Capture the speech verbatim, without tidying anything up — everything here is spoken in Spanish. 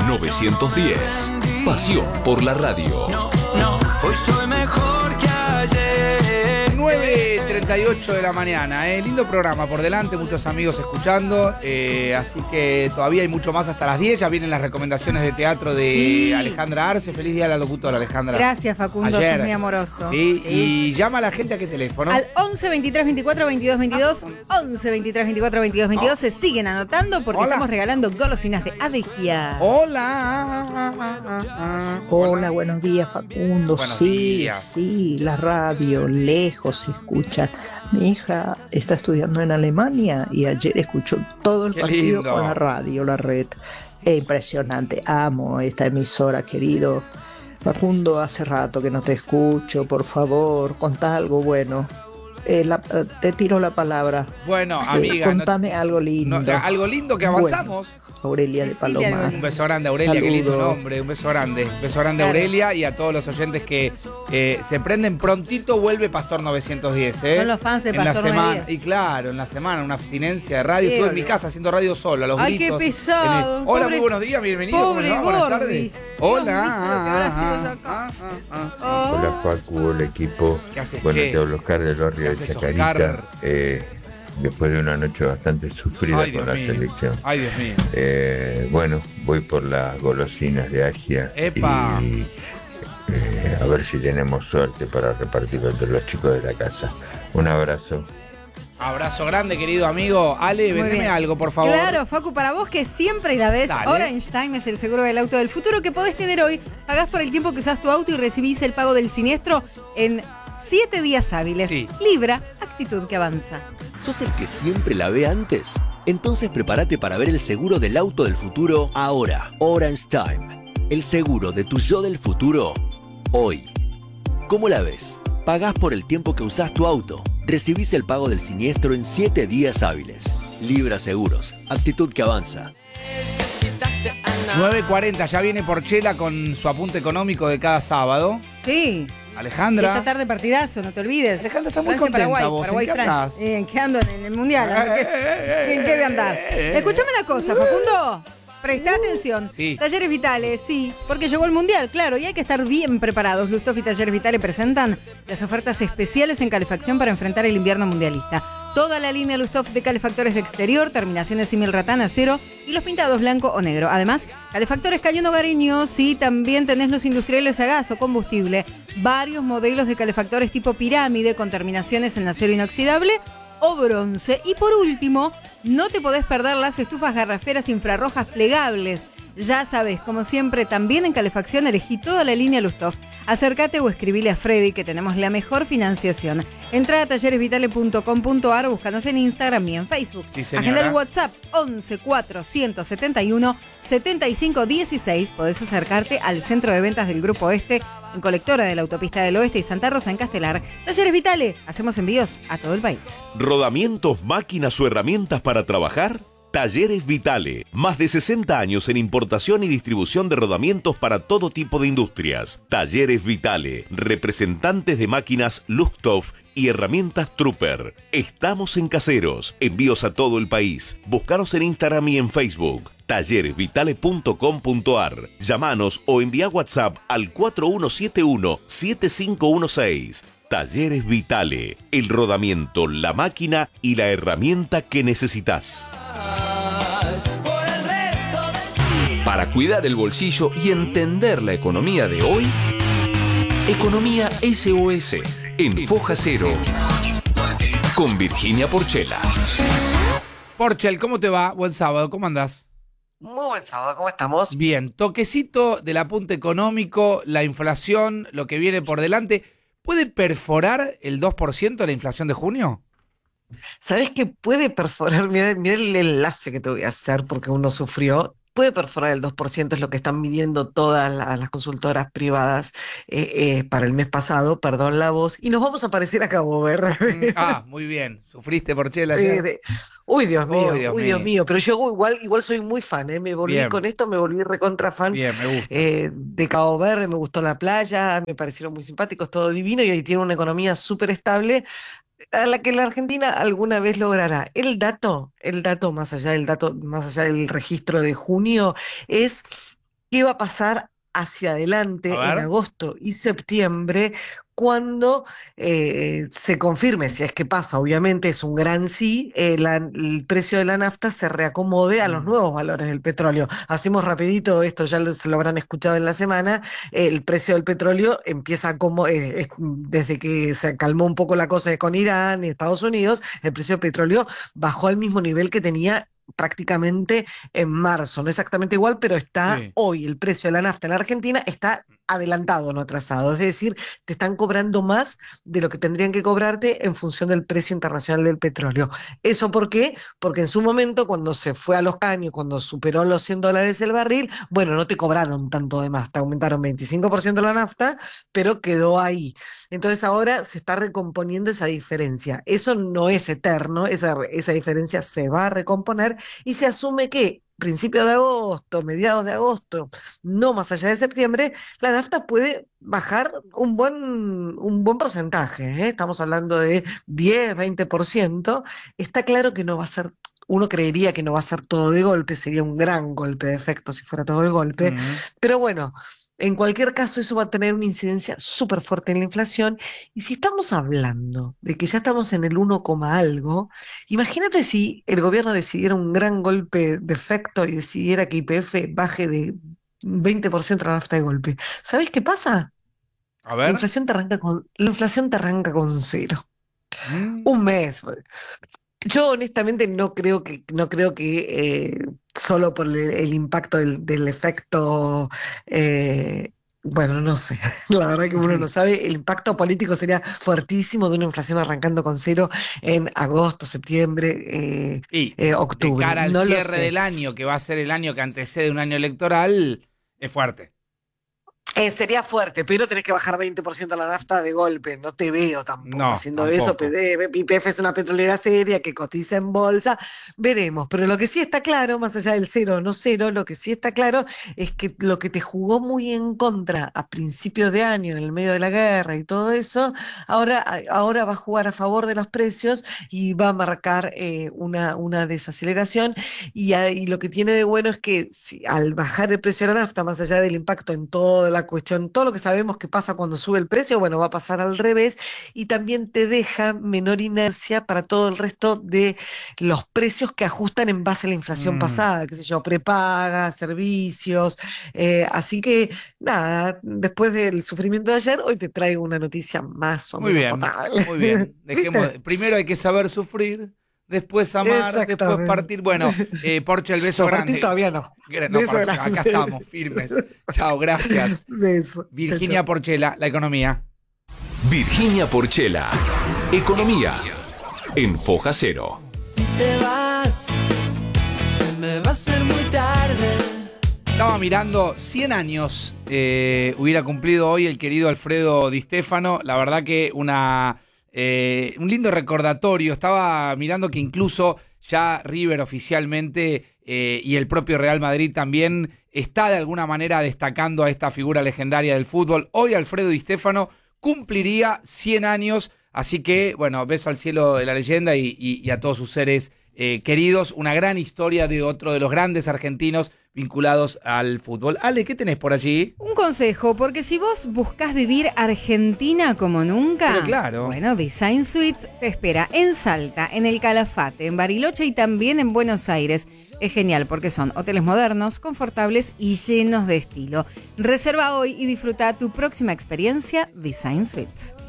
novecientos diez. Pasión por la radio. No, no, hoy soy mejor que ayer. nueve treinta y ocho de la mañana, ¿eh? Lindo programa por delante, muchos amigos escuchando, eh, así que todavía hay mucho más hasta las diez. Ya vienen las recomendaciones de teatro de Sí. Alejandra Arce. Feliz día a la locutora, Alejandra. Gracias, Facundo, Ayer. sos muy amoroso. Sí, Sí. y llama a la gente a qué teléfono. Al once veintitrés veinticuatro veintidós veintidós, once veintitrés veinticuatro veintidós veintidós, se siguen anotando porque Hola. estamos regalando golosinas de Adejía. Hola. Hola, buenos días, Facundo. Buenos sí, días. sí, la radio lejos se escucha. Mi hija está estudiando en Alemania y ayer escuchó todo el Qué partido lindo. con la radio, la red. Es impresionante, amo esta emisora, querido. Facundo, hace rato que no te escucho, por favor, contá algo bueno. Eh, la- eh, te tiro la palabra. Bueno, Eh, amiga, no- contame algo lindo. no, algo lindo que avanzamos. Bueno, Aurelia de Decile Palomar. algo Un beso grande a Aurelia, qué lindo Saludo. nombre, un beso grande. Un beso grande a Claro. Aurelia y a todos los oyentes que eh, se prenden prontito. Vuelve Pastor novecientos diez, ¿eh? Son los fans de En la Pastor semana, novecientos diez. y claro, en la semana, una abstinencia de radio. Qué Estuve en mi olvidado. casa haciendo radio solo, a los Ay, qué gritos. pesado, En el- Hola, pobre- muy buenos días, bienvenido. ¿cómo pobre le va? Buenas Gordis. tardes. Dios Hola. mío, ¿qué habrá sido ah, eso acá? ah, ah, ah. Hola Facu, hola equipo. ¿Qué haces, Bueno, che? te hablo Oscar del ¿Qué barrio de haces, Chacarita. Oscar? Eh, después de una noche bastante sufrida Ay, con Dios la mío. selección. Ay, Dios mío. Eh, bueno, voy por las golosinas de Asia. Epa. Y eh, a ver si tenemos suerte para repartirlo entre los chicos de la casa. Un abrazo. Abrazo grande, querido amigo. Ale, Muy vendeme bien. algo, por favor. Claro, Facu, para vos que siempre la ves, Dale. Orange Time es el seguro del auto del futuro que podés tener hoy. Pagás por el tiempo que usás tu auto y recibís el pago del siniestro en siete días hábiles. Sí. Libra, actitud que avanza. ¿Sos el que siempre la ve antes? Entonces prepárate para ver el seguro del auto del futuro ahora. Orange Time. El seguro de tu yo del futuro hoy. ¿Cómo la ves? Pagás por el tiempo que usás tu auto. Recibís el pago del siniestro en siete días hábiles. Libra Seguros. Actitud que avanza. nueve cuarenta, ya viene Porchela con su apunte económico de cada sábado. Sí. Y Alejandra. esta tarde partidazo, no te olvides. Alejandra está muy Francia, contenta, Paraguay, vos. Paraguay, ¿En qué Francia. andás? Eh, ¿En qué ando? En el Mundial. ¿En qué, Eh, eh, en qué voy a andar? eh, eh, Escuchame una cosa, Facundo. Presta atención. Sí. Talleres Vitales, sí, porque llegó el Mundial, claro, y hay que estar bien preparados. Lustov y Talleres Vitales presentan las ofertas especiales en calefacción para enfrentar el invierno mundialista. Toda la línea Lustov de calefactores de exterior, terminaciones símil ratán, acero y los pintados blanco o negro. Además, calefactores Cañón Hogareño, sí, también tenés los industriales a gas o combustible. Varios modelos de calefactores tipo pirámide con terminaciones en acero inoxidable o bronce. Y por último, no te podés perder las estufas garraferas infrarrojas plegables. Ya sabes, como siempre, también en calefacción elegí toda la línea Lustov. Acércate o escribile a Freddy que tenemos la mejor financiación. Entra a talleres vitale punto com punto ar o búscanos en Instagram y en Facebook. Sí, señora. Agenda el WhatsApp once cuatrocientos setenta y uno setenta y cinco dieciséis. Podés acercarte al centro de ventas del Grupo Este en Colectora de la Autopista del Oeste y Santa Rosa en Castelar. Talleres Vitale, hacemos envíos a todo el país. ¿Rodamientos, máquinas o herramientas para trabajar? Talleres Vitale. Más de sesenta años en importación y distribución de rodamientos para todo tipo de industrias. Talleres Vitale. Representantes de máquinas Lustov y herramientas Trooper. Estamos en Caseros. Envíos a todo el país. Búscanos en Instagram y en Facebook. talleres vitale punto com punto ar. Llámanos o envía WhatsApp al cuatro uno siete uno siete cinco uno seis. Talleres Vitale. El rodamiento, la máquina y la herramienta que necesitas. Para cuidar el bolsillo y entender la economía de hoy, Economía S O S en Foja Cero con Virginia Porchela. Porchel, ¿cómo te va? Buen sábado, ¿cómo andás? Muy buen sábado, ¿cómo estamos? Bien, toquecito del apunte económico, la inflación, lo que viene por delante. ¿Puede perforar el dos por ciento la inflación de junio? ¿Sabés qué puede perforar? Mirá, mirá el enlace que te voy a hacer porque uno sufrió. Puede perforar el dos por ciento, es lo que están midiendo todas la- las consultoras privadas eh, eh, para el mes pasado, perdón la voz, y nos vamos a parecer a Cabo Verde. Ah, muy bien. ¿Sufriste, Porchela? Eh, de- Uy, Dios mío, Uy, Dios uy, Dios mío. mío, pero yo igual, igual soy muy fan, ¿eh? Me volví Bien. con esto, me volví recontra fan Bien, me gusta. eh, de Cabo Verde, me gustó la playa, me parecieron muy simpáticos, todo divino, y ahí tiene una economía súper estable, a la que la Argentina alguna vez logrará. El dato, el dato más allá del dato, más allá del registro de junio, es ¿qué va a pasar hacia adelante A ver. en agosto y septiembre cuando eh, se confirme, si es que pasa, obviamente es un gran sí, eh, la- el precio de la nafta se reacomode a los nuevos valores del petróleo? Hacemos rapidito, esto ya lo, se lo habrán escuchado en la semana, el precio del petróleo empieza como, eh, es- desde que se calmó un poco la cosa con Irán y Estados Unidos, el precio del petróleo bajó al mismo nivel que tenía prácticamente en marzo, no exactamente igual, pero está Sí. hoy el precio de la nafta en la Argentina está adelantado, no atrasado, es decir, te están cobrando más de lo que tendrían que cobrarte en función del precio internacional del petróleo. ¿Eso por qué? Porque en su momento, cuando se fue a los caños, cuando superó los cien dólares el barril, bueno, no te cobraron tanto de más, te aumentaron veinticinco por ciento la nafta, pero quedó ahí. Entonces ahora se está recomponiendo esa diferencia. Eso no es eterno, esa, esa diferencia se va a recomponer y se asume que principios de agosto, mediados de agosto, no más allá de septiembre, la nafta puede bajar un buen, un buen porcentaje, ¿eh? Estamos hablando de diez, veinte por ciento. Está claro que no va a ser, uno creería que no va a ser todo de golpe, sería un gran golpe de efecto si fuera todo de golpe, Mm. pero bueno. En cualquier caso, eso va a tener una incidencia súper fuerte en la inflación. Y si estamos hablando de que ya estamos en el uno, algo, imagínate si el gobierno decidiera un gran golpe de efecto y decidiera que Y P F baje de veinte por ciento la nafta de golpe. ¿Sabés qué pasa? A La ver. inflación te arranca con, la inflación te arranca con cero. Mm. Un mes. Yo honestamente no creo que, no creo que eh, solo por el, el impacto del, del efecto, eh, bueno, no sé, la verdad que uno no sabe, el impacto político sería fuertísimo de una inflación arrancando con cero en agosto, septiembre, eh, Y eh, de octubre. cara al No lo cierre sé. del año, que va a ser el año que antecede un año electoral, es fuerte. Eh, sería fuerte, pero tenés que bajar veinte por ciento la nafta de golpe. No te veo tampoco No, haciendo tampoco. eso. P D Y P F es una petrolera seria que cotiza en bolsa. Veremos. Pero lo que sí está claro, más allá del cero o no cero, lo que sí está claro es que lo que te jugó muy en contra a principios de año, en el medio de la guerra y todo eso, ahora, ahora va a jugar a favor de los precios y va a marcar eh, una, una desaceleración. Y, a- y lo que tiene de bueno es que si, al bajar el precio de la nafta, más allá del impacto en toda la cuestión, todo lo que sabemos que pasa cuando sube el precio, bueno, va a pasar al revés y también te deja menor inercia para todo el resto de los precios que ajustan en base a la inflación Mm. pasada, qué sé yo, prepaga, servicios. eh, así que nada, después del sufrimiento de ayer, hoy te traigo una noticia más o Muy menos bien, potable. muy bien. Dejemos, ¿Viste? primero hay que saber sufrir, después amar, después Exactamente. partir. Bueno, eh, Porche, el beso No, grande. partir todavía no. Gra- no, Beso para- grande. acá estamos, firmes. Chao, gracias. Beso. Virginia Porchela, la economía. Virginia Porchela, Economía, en Foja Cero. Si te vas, se me va a hacer muy tarde. Estaba mirando cien años, eh, hubiera cumplido hoy el querido Alfredo Di Stéfano. La verdad que una, eh, un lindo recordatorio. Estaba mirando que incluso ya River oficialmente eh, y el propio Real Madrid también está de alguna manera destacando a esta figura legendaria del fútbol. Hoy Alfredo Di Stéfano cumpliría cien años, así que, bueno, beso al cielo de la leyenda y, y, y a todos sus seres eh, queridos. Una gran historia de otro de los grandes argentinos vinculados al fútbol. Ale, ¿qué tenés por allí? Un consejo, porque si vos buscás vivir Argentina como nunca, Pero claro. bueno, Design Suites te espera en Salta, en el Calafate, en Bariloche y también en Buenos Aires. Es genial porque son hoteles modernos, confortables y llenos de estilo. Reserva hoy y disfruta tu próxima experiencia Design Suites.